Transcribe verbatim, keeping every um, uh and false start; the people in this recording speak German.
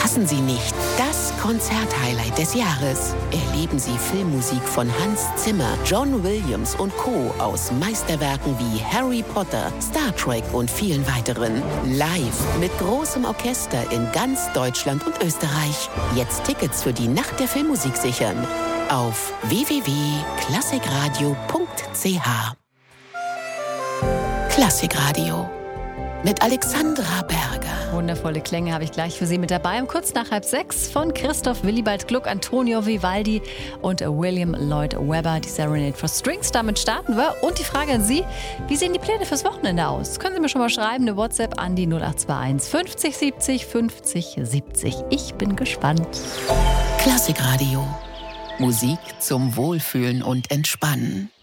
Verpassen Sie nicht das Konzerthighlight des Jahres. Erleben Sie Filmmusik von Hans Zimmer, John Williams und Co. aus Meisterwerken wie Harry Potter, Star Trek und vielen weiteren. Live mit großem Orchester in ganz Deutschland und Österreich. Jetzt Tickets für die Nacht der Filmmusik sichern. Auf w w w punkt klassikradio punkt c h. Klassikradio mit Alexandra Berger. Wundervolle Klänge habe ich gleich für Sie mit dabei. Um kurz nach halb sechs von Christoph Willibald Gluck, Antonio Vivaldi und William Lloyd Webber, die Serenade for Strings. Damit starten wir. Und die Frage an Sie, wie sehen die Pläne fürs Wochenende aus? Können Sie mir schon mal schreiben, eine WhatsApp an die null acht zwei eins fünfzig siebzig fünfzig siebzig. Ich bin gespannt. Klassikradio. Musik zum Wohlfühlen und Entspannen.